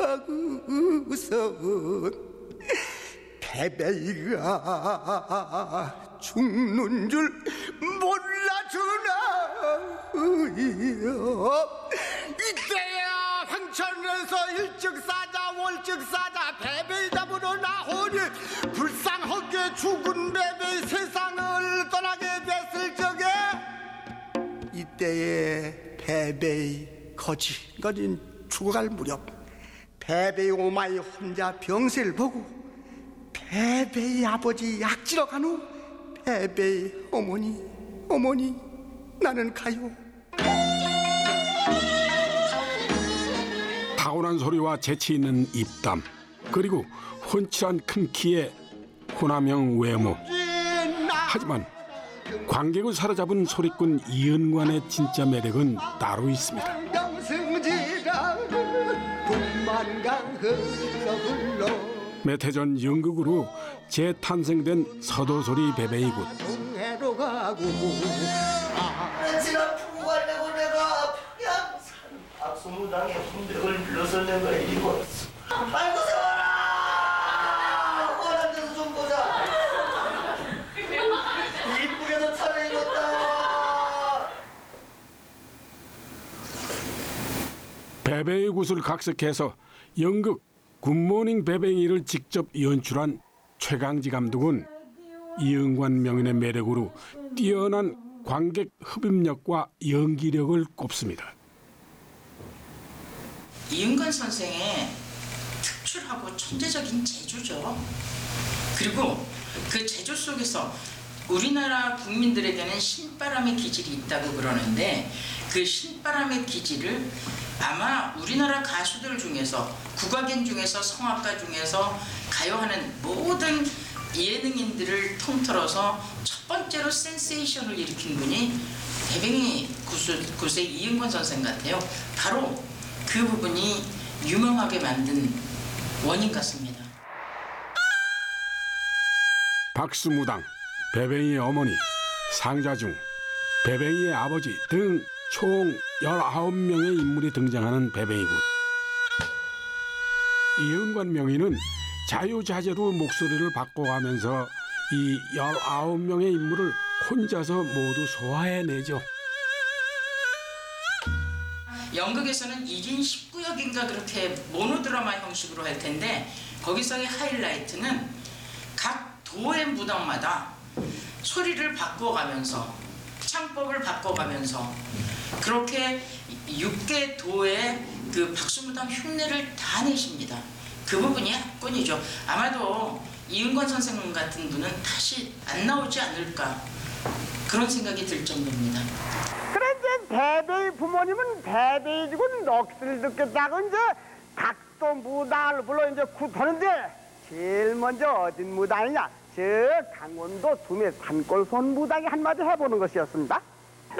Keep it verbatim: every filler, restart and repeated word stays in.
하고서 패배이가 죽는 줄 몰라주나요. 이때야 황천에서 일찍사자 월찍사자 패배이답으로 나오니 불쌍하게 죽은 패배이 세상을 떠나게 됐을 적에 이때에 패배이 거지 거진 죽어갈 무렵 패배이 오마이 혼자 병세를 보고 패배이 아버지 약지러 간 후 패배이 어머니 어머니 나는 가요. 타고난 소리와 재치 있는 입담, 그리고 훤칠한 큰 키에 호남형 외모. 하지만 관객을 사로잡은 소리꾼 이은관의 진짜 매력은 따로 있습니다. 몇 해 전 연극으로 재탄생된 서도소리 베베이굿. 지나 풀고 가려고 내가 평양산 악수무당의 훈백을 빌려서 내가 입었어. 아이고 세워라. 원하는 데서 좀 보자. 이쁘게도 차려입었다. 베베이굿을 각색해서 연극 굿모닝 베베이를 직접 연출한 최강지 감독은 이은관 명인의 매력으로 뛰어난 관객 흡입력과 연기력을 꼽습니다. 이은관 선생의 특출하고 천재적인 재주죠. 그리고 그 재주 속에서 우리나라 국민들에게는 신바람의 기질이 있다고 그러는데 그 신바람의 기질을 아마 우리나라 가수들 중에서 국악인 중에서 성악가 중에서 가요하는 모든 예능인들을 통틀어서 첫 번째로 센세이션을 일으킨 분이 대뱅이 구세 이은관 선생 같아요. 바로 그 부분이 유명하게 만든 원인 같습니다. 박수무당, 베뱅이의 어머니, 상자중, 베뱅이의 아버지 등 총 열아홉 명의 인물이 등장하는 베뱅이굿. 이은관 명인은 자유자재로 목소리를 바꿔가면서 이 열아홉 명의 인물을 혼자서 모두 소화해내죠. 연극에서는 일 인 십구 역인가 그렇게 모노드라마 형식으로 할 텐데 거기서의 하이라이트는 각 도의 무당마다 소리를 바꿔가면서 창법을 바꿔가면서 그렇게 육 개 도의 그 박수무당 흉내를 다 내십니다. 그 부분이 압권이죠. 아마도 이은관 선생님 같은 분은 다시 안 나오지 않을까 그런 생각이 들 정도입니다. 그래 이제 베베이 부모님은 베베이지고 넋을 듣겠다고 이제 각도 무당을 불러 이제 굿하는데 제일 먼저 어딘 무당이냐? 저 강원도 두메 산골손 무당이 한마디 해보는 것이었습니다.